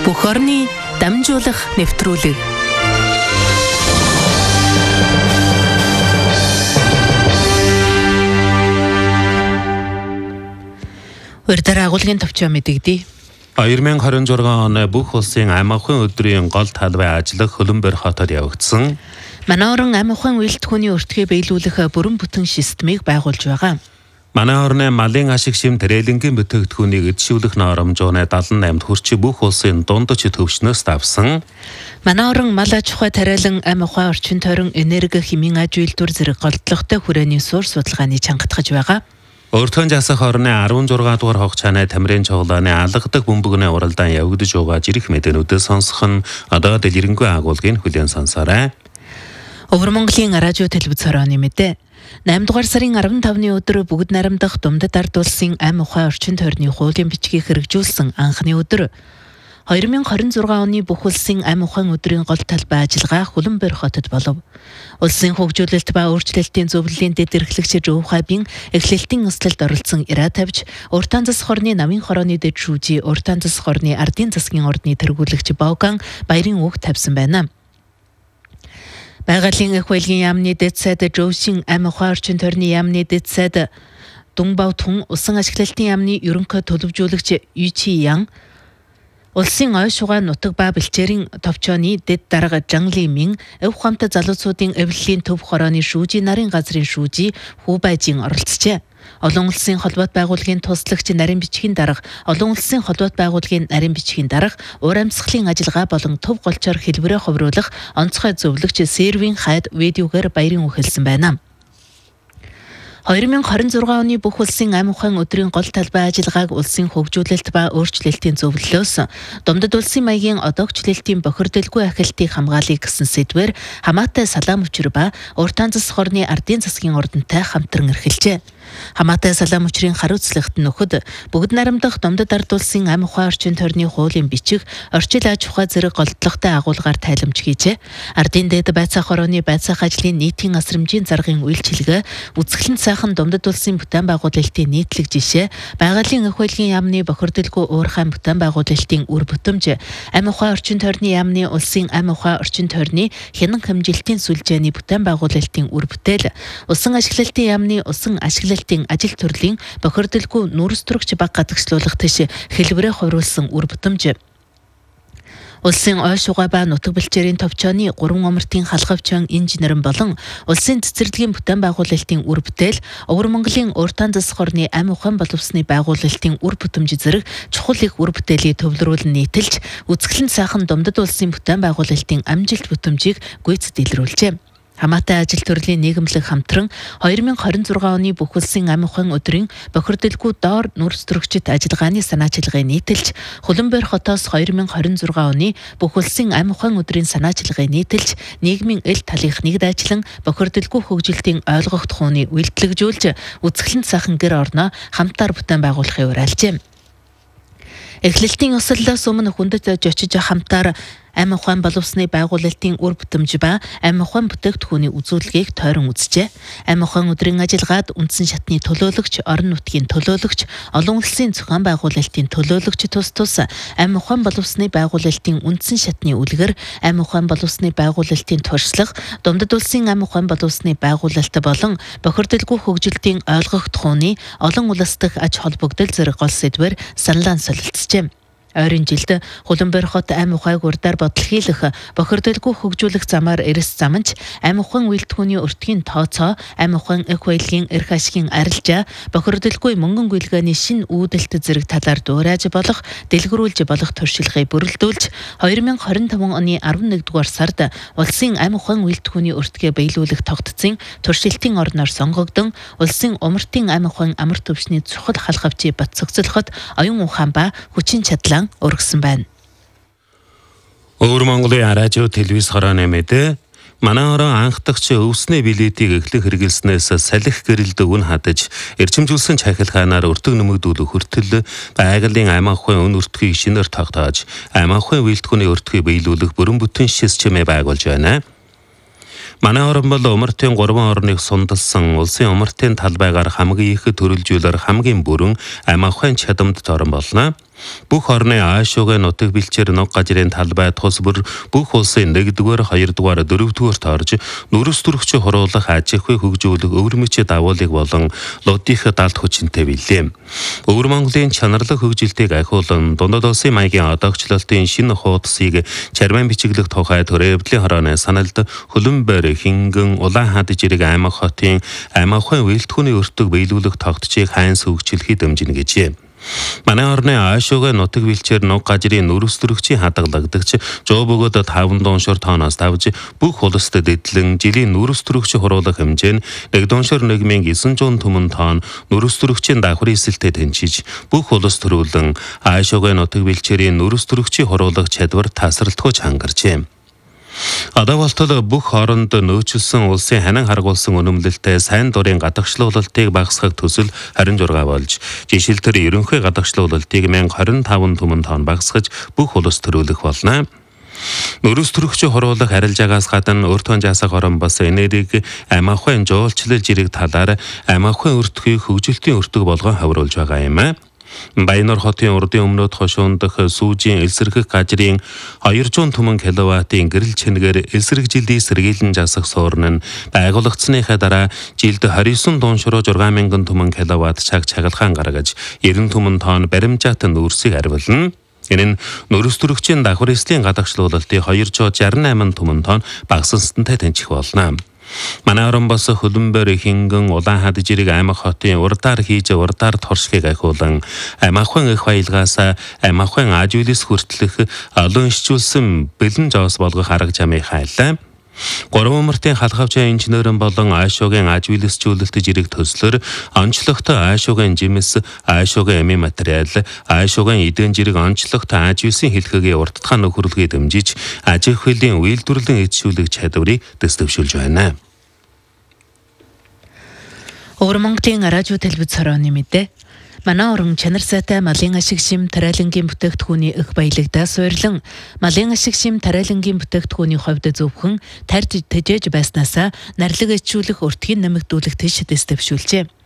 Бүх орны дамжуулах нэвтрүүлэг. Урьдаар агуулгын төвчөө мэдэгдээ. 2026 оны бүх улсын ам ахуйн өдрийн гол талбай ажиллах Хөлбөмбөр хотод явагдсан. Манай орон ам ахуйн үйлдвэрийн өртгөө биелүүлэх бүрэн бүтэн системийг байгуулж байгаа. Манай орны малын ашиг шим трээлингийн бүтээгдэхүүнийг эдшүүлэх норомжооны 78-д хүрч бүх улсын дундаж төвчнөөс давсан. Манай орон мал аж ахуй тариалан ам ахуй орчин тойрон энерги хэмийн аж үйлдвэр зэрэг голдлоготой хүрээний суурь судалгааны чангатгаж байгаа. Өөртөө засах орны 16 дугаар хугацааны тамирын цуглааны алгадаг бөмбөгний уралдаан явагдаж байгаа жирэх мэдээнүүдээс сонсох нь одоо дэлгэрэнгүй агуулгын хүлээн сонсоорой. Өвөр Монголын радио телевиз хорооны мэдээ. 8 дугаар сарын 15-ны өдөр бүгд наримдах Думдад ард улсын ам ахуй орчин тойрны хуулийн бичгийг хэрэгжүүлсэн анхны өдөр. 2026 оны бүх улсын ам ахуйн өдрийн гол талбай ажиллагаа Хөлбөмбөр хотод болов. Улсын хөгжүүлэлт ба өөрчлөлтийн зөвлөлийн дэд эрхлэгч Жов Хабын эхлэлтийн өсөлд оролцсон Ира тавьж, Уртан засах орны намын хорооны дэд шүүжи, Уртан засах орны ардын засгийн ордны тэргүүлэгч Баоган баярын үг тавьсан байна. Байгалийн эх хуульгийн яамны дэд сайд Жовшин ам ахуй орчин тойрны яамны дэд сайд Дүнбаутун усан ашиглалтын яамны ерөнхий төлөвжүүлэгч Ючи Ян, улсын ой шугай нутаг ба бэлчээрийн товчооны дэд дарга Жанли Мин, эв ухаамтай залуучуудын эвлэлийн төв хорооны шүүжи нарын газрын шүүжи Хүү Байжин оролцжээ. Олон улсын холбоот байгууллагын туслагч нарийн бичгийн дарга, олон улсын холбоот байгууллагын нарийн бичгийн дарга, уур амьсгалын ажиллагаа болон төв голчоор хэлбэрээ ховруулах онцгой зөвлөгч Сервийн хайд видеогээр баярын үг хэлсэн байна. 2026 оны бүх улсын ам ахуйн өдрийн гол талбай ажиллагааг улсын хөгжүүлэлт ба өөрчлөлтийн зөвлөлөөс Думдад улсын маягийн одоогчлолтын бохирдолгүй ахилтыг хамгаалъя гэсэн сэдвээр хамаатай салаам өчр ба Уртан засах орны ардын засгийн ордонтой хамтран эрхэлжээ. Хамаатай салаам өчрийн хариуцлагт нөхөд бүгд наримдах Думдад ард улсын ам ахуй орчин тойрны хуулийн бичиг орчил аж ахуй зэрэг голдлоготой агуулгаар тайламж хийжээ. Ардын дэд байцаах орооны байцаах ажлын нийтийн асрамжийн заргын үйлчилгээ, үзэсгэлэн сайхан Думдад улсын бүтээн байгуулалтын нийтлэг жишээ, байгалийн эх хуульгийн яамны бохирдолгүй уурхайн бүтээн байгуулалтын үр бүтэмж, ам ахуй орчин тойрны яамны улсын ам ахуй орчин тойрны хянан хэмжилтийн сүлжээний бүтээн байгуулалтын үр бүтээл, усан ашиглалтын яамны усан ашиглалтын ажил төрлийн бохирдолгүй нүрс төрөгч баг гадагшлуулах тийш хэлбэрээ хувируулсан үр бүтэмж, улсын ой шугай ба нутаг бэлчээрийн товчооны 3 омортын халгавчан инженерэн болон улсын цэцэрлэгийн бүтээн байгуулалтын үр бүтээл, Өвөр Монголын Уртан засах орны ам ахуйн боловсны байгуулалтын үр бүтэмж зэрэг чухал их үр бүтээлийг төвлөрүүлэн нийтэлж, үзэсгэлэн сайхан Думдад улсын бүтээн байгуулалтын амжилт бүтэмжийг гүйцэд илрүүлжээ. Хамаатай ажил төрлийн нийгэмлэг хамтран 2026 оны бүх улсын ам ахуйн өдрийн бохирдолгүй доор нүрс төрөгчд ажиллагааны санаачилгыг нийтэлж, Хөлбөмбөр хотоос 2026 оны бүх улсын ам ахуйн өдрийн санаачилгыг нийтэлж, нийгмийн эл талынх нэгд ажиллан бохирдолгүй хөгжилтийн ойлгогдох ухааны үйлдэлжүүлж, үзэсгэлэн сайхан гэр орноо хамтаар бүтээн байгуулахыг уриалжээ. Эхлэлтийн өсөлтөөс өмнө хүндэт жочиж хамтаар ам ахуйн боловсны байгуулалтын үр бүтэмж ба ам ахуйн бүтээгдэхүүний үзүүлэлгийг тойрон үзжээ. Ам ахуйн өдрийн ажиллагаад үндсэн шатны төлөөлөгч, орон нутгийн төлөөлөгч, олон улсын зохион байгуулалтын төлөөлөгч тус ам ахуйн боловсны байгуулалтын үндсэн шатны үлгэр, ам ахуйн боловсны байгуулалтын туршлага, Думдад улсын ам ахуйн боловсны байгуулалт болон бохирдолгүй хөгжилтийн ойлгогдох ухааны олон улс дахь аж холбогдол зэрэг гол сэдвээр саналаан солилцжээ. Ойрын жилд Хөлбөмбөр хот ам ахуйг урдаар бодлохийлэх, бохирдолгүй хөгжүүлэх замаар эрс замч, ам ахуйн үйлдвэрийн өртгийн тооцоо, ам ахуйн эх хуульгийн эрх ашигын арилжаа, бохирдолгүй мөнгөн гүйлгээний шин үүдэлт зэрэг талаар дуурайж болох, дэлгэрүүлж болох туршлагыг бүрэлдүүлж, 2025 оны 11 дугаар сард улсын ам ахуйн үйлдвэрийн өртгөө биелүүлэх тогтцын туршилтын орноор сонгогдсон, улсын умартын ам ахуйн амар төвчний чухал халхавчийг бат цогцолоход оюун ухаан ба хүчин чадлаа өргөсөн байна. Өвөр Монголын радио телевиз хорооны мэдээ. Манай орон анхдагч өвсний билетийг эхлэх хэрэгэлснээс салхи гэрэлд үн хадаж, эрчимжүүлсэн чахилгаанаар өртөг нэмэгдүүлэх хүртэл байгалийн ам ахуйн өн өртгийг шинээр тогтоож, ам ахуйн үйлдвэрийн өртгийг биелүүлэх бүрэн бүтэн системээ байгуулж байна. Манай орон бол умартын 3 орныг сундалсан улсын умартын талбайгаар хамгийн их төрөлжүүлэр хамгийн бүрэн ам ахуйн чадамд орон болно. Бүх орны аашуугын нутаг бэлчээр нуг гажрын талбай тус бүр бүх улсын 1-р, 2-р, 4-р орж нүрс төрөгч хуруулах аж ахуй хөгжүүлэх өвөрмөч давуулыг болон лодих далд хүчинтэй билээ. Өвөр Монголын чанарлаг хөгжилтийг ахиулан дундад улсын маягийн одоогчлолтын шинэ хуудсыг чармаан бичиглэх тухай төрөвдлийн хорооны саналд Хөлбөмбөр, Хингэн, Улаанхад жирэг аймаг хотын аймаг ухаан үйлдвэрийн өртөг биелүүлэх тогтцыг хайнс хөгжүүлэхийг дэмжинэ гэжээ. Манай орны аашуугын нутаг бэлчээр нуг гажрын нүрс төрөгчийн хадгалагдагч 100 бөгөөд 5 дууншор тооноос давж бүх улсад дэдлэн жилийн нүрс төрөгч хуруулах хэмжээ нь 1 дууншор 1900 түмэн тонн нүрс төрөгчийн давхар эсэлтэд тэнцэж бүх улс төрүүлэн аашуугын нутаг бэлчээрийн нүрс төрөгчийн хуруулах чадвар тасралтгүй хангарчээ. Одоо болтол бүх хооронд нөөцлсөн улсын ханин харгуулсан үнэмлэлтэй сайн дурын гадагшлуулалтыг багасгах төсөл 26 болж, жишээлбэл ерөнхий гадагшлуулалтыг 1025 түмэн тонн багасгаж бүх улс төрүүлэх болно. Нүрс төрөгч хуруулах арилжаагаас гадна өртөө жаасах орон бас энерги аймаг ухаан жуулчлал жирэг талаар аймаг ухаан өртгийг хөгжилтийн өртөг болгон хавруулж байгаа юм. Баянор хотын урдын өмнөд хошуундах сүүжийн элсэргэх гажрын 200 түмэн киловаттын гэрэл чэнэгээр элсэргжилдийн сэргийлэн жасах суурн нь байгуулагдсныхаа дараа жилд 29 дууншруу 6000 түмэн киловатт цаг чагалгаан гаргаж 90 түмэн тонн баримжаат нүүрсийг арвилна. Энэ нь нүрс төрөгчийн давхар эслийн гадагшлуулалтыг 268 түмэн тонн багасгансантай тэнцэх болно. Манай орон бас Хөлбөмбөр, Хингэн, Улаанхад жирэг аймаг хотын урдаар хийж урдаар торшгийг ахиулан аймаг ухаан их баялгаас аймаг ухаан аж үйлс хүртэлх олон ишчүүлсэн бэлэн жоос болгох арга замыг хайлаа. 3 мартын халхавчаа инженерэн болон аашуугын аж үйлсчүүлэлт жирэг төслөөр онцлогт аашуугын жимс, аашуугын эми материал, аашуугын эдэн жирэг онцлогт аж үйлсийн хэлхэгийн урттахаа нөхөрлөгийг дэмжиж аж ахуйн үйлдвэрлэлийн эзшүүлэх чадварыг дэвшүүлж байна. Өвөр Монголын радио телевиз хорооны мэдээ. Манай орон чанар сайтай малын ашиг шим тариалангийн бүтээгдэхүүний их баялагдаа суйрлан малын ашиг шим тариалангийн бүтээгдэхүүний хувьд зөвхөн тарж тэжээж байснаасаа нарлаг эзшүүлэх өртгийг нэмэгдүүлэх тийш дэвшүүлжээ.